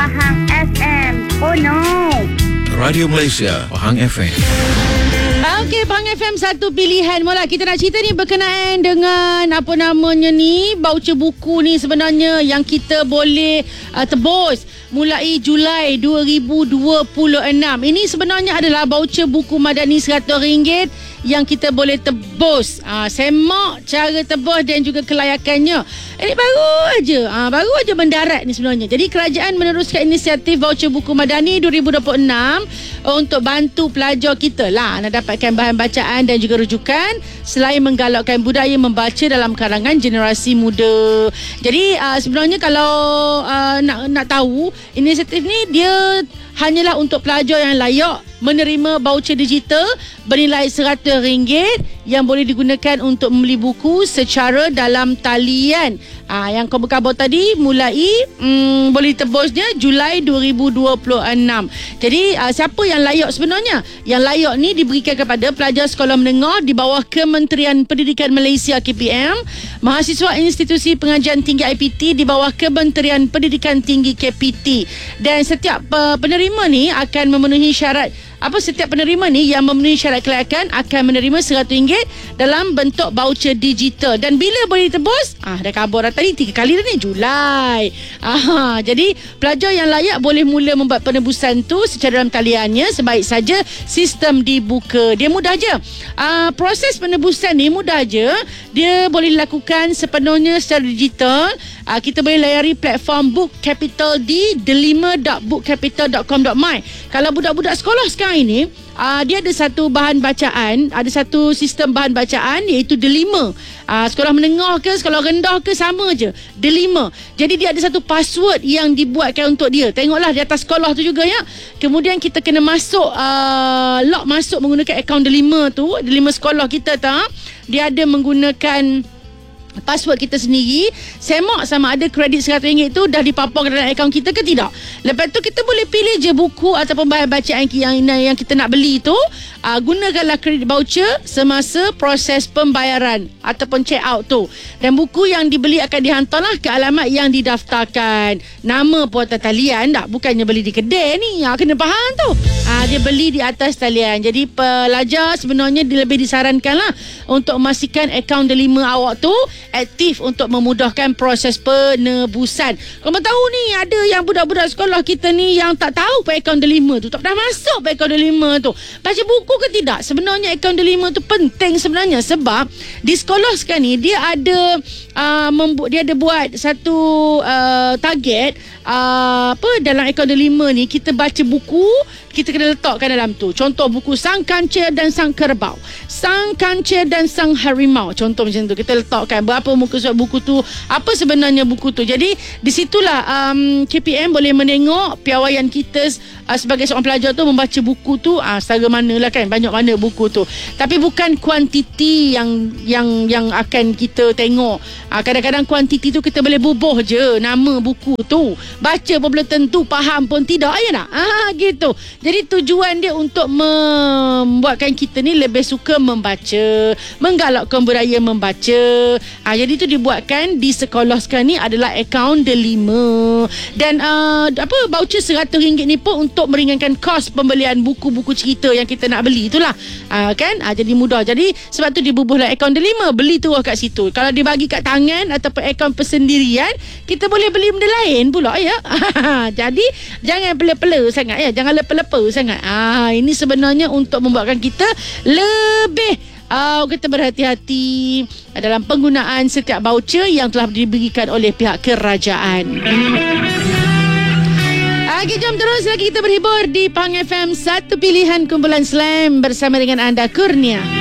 Pahang FM. Oh no. Radio Malaysia, Pahang FM. Okey, Pahang FM satu pilihan. Mula kita nak cerita ni berkenaan dengan apa namanya ni, voucher buku ni sebenarnya yang kita boleh tebus mulai Julai 2026. Ini sebenarnya adalah voucher buku madani RM100 yang kita boleh tebus. Semak cara tebus dan juga kelayakannya. Ini baru aja mendarat ni sebenarnya. Jadi kerajaan meneruskan inisiatif voucher buku madani 2026 untuk bantu pelajar kita lah nak dapatkan bahan bacaan dan juga rujukan selain menggalakkan budaya membaca dalam kalangan generasi muda. Jadi sebenarnya kalau nak tahu, inisiatif ni dia hanyalah untuk pelajar yang layak menerima voucher digital bernilai RM100 yang boleh digunakan untuk membeli buku secara dalam talian. Yang khabar tadi mulai boleh tebusnya Julai 2026. Jadi siapa yang layak sebenarnya? Yang layak ni diberikan kepada pelajar sekolah menengah di bawah Kementerian Pendidikan Malaysia KPM, mahasiswa institusi pengajian tinggi IPT di bawah Kementerian Pendidikan Tinggi KPT, dan setiap penerima ni akan memenuhi syarat. Setiap penerima ni yang memenuhi syarat kelayakan akan menerima RM100 dalam bentuk voucher digital. Dan bila boleh ditebus? Dah khabar tadi 3 kali dah ni, Julai. Jadi pelajar yang layak boleh mula membuat penebusan tu secara dalam taliannya sebaik saja sistem dibuka. Dia mudah je. Proses penebusan ni mudah je. Dia boleh dilakukan sepenuhnya secara digital. Kita boleh layari platform Book Capital di delima.bookcapital.com.my. Kalau budak-budak sekolah sekarang ini, dia ada satu bahan bacaan, ada satu sistem bahan bacaan iaitu Delima. Sekolah menengah ke sekolah rendah ke sama je, Delima. Jadi dia ada satu password yang dibuatkan untuk dia. Tengoklah di atas sekolah tu juga ya. Kemudian kita kena masuk log masuk menggunakan akaun Delima tu. Delima sekolah kita dia ada menggunakan password kita sendiri. Semak sama ada kredit RM100 tu dah dipaparkan dalam akaun kita ke tidak. Lepas tu kita boleh pilih je buku ataupun bahan bacaan yang kita nak beli tu. Gunakanlah kredit voucher semasa proses pembayaran ataupun check out tu. Dan buku yang dibeli akan dihantarlah ke alamat yang didaftarkan. Nama pun atas talian tak, bukannya beli di kedai ni. Kena faham tu. Dia beli di atas talian. Jadi pelajar sebenarnya lebih disarankanlah untuk memastikan akaun Delima awak tu aktif untuk memudahkan proses penebusan. Kau tahu ni ada yang budak-budak sekolah kita ni yang tak tahu akaun Delima tu, tak pernah masuk akaun Delima tu. Baca buku ke tidak? Sebenarnya akaun Delima tu penting sebenarnya, sebab di sekolah sekarang ni dia ada buat satu target dalam akaun Delima ni. Kita baca buku, kita kena letakkan dalam tu. Contoh buku Sang Kancil dan Sang Kerbau, Sang Kancil dan Sang Harimau. Contoh macam tu. Kita letakkan berapa muka surat buku tu, apa sebenarnya buku tu. Jadi di situlah KPM boleh menengok piawaian kita sebagai seorang pelajar tu membaca buku tu secara manalah kan, banyak mana buku tu. Tapi bukan kuantiti yang akan kita tengok. Kadang-kadang kuantiti tu kita boleh bubuh je nama buku tu. Baca pun belum tentu faham pun tidak, ya tak? Gitu. Jadi tujuan dia untuk membuatkan kita ni lebih suka membaca, menggalakkan budaya membaca. Jadi itu dibuatkan di sekolah sekarang ni adalah akaun Delima. Dan voucher RM100 ni pun untuk meringankan kos pembelian buku-buku cerita yang kita nak beli itulah. Kan? Jadi mudah. Jadi sebab tu dibubuhlah akaun Delima, beli terus kat situ. Kalau dibagi kat tangan ataupun akaun persendirian, kita boleh beli benda lain pula ya. Jadi jangan pela-pela sangat ya, jangan lepa-lepa sangat. Ini sebenarnya untuk membuatkan kita lebih kita berhati-hati dalam penggunaan setiap voucher yang telah diberikan oleh pihak kerajaan. Jom terus lagi kita berhibur di Pahang FM, satu pilihan kumpulan Slam bersama dengan anda, Kurnia.